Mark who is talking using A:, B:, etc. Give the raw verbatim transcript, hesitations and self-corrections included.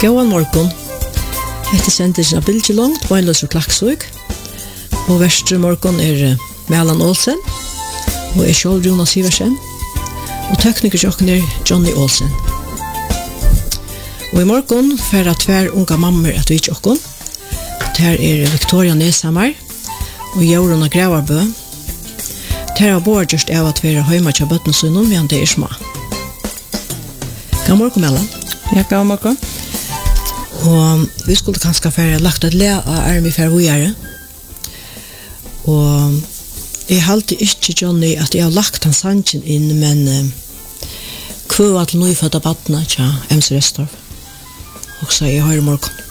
A: Gåan morgon. Hette sendisen av Bilgelångt, Bøynløs og Klaksvøk. Og verste morgon er Melan Olsen. Og er selv Jonas Siversen. Og teknikersjokken er Johnny Olsen. Og i morgon færre tver unga mammer at vi tjokken. Der er Victoria Neshammer og Jorunn Gravarbø. Der har båret just av at vi er høyma til bøttene sønnen, men det er små. God morgen, Melan.
B: Ja, god morgen.
A: Og vi skulle kanskje færre lagt et le av Armi Færvujere. Og jeg halte ikke, Johnny, at jeg har lagt han sannsyn inn, men uh, kvøva til nøyfødda badna til M C Restorff. Og så jeg har i morgen.